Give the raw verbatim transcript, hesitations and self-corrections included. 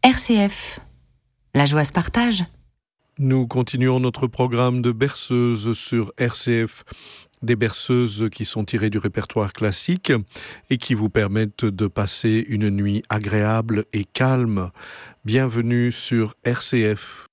R C F. La joie se partage. Nous continuons notre programme de berceuses sur R C F. Des berceuses qui sont tirées du répertoire classique et qui vous permettent de passer une nuit agréable et calme. Bienvenue sur R C F.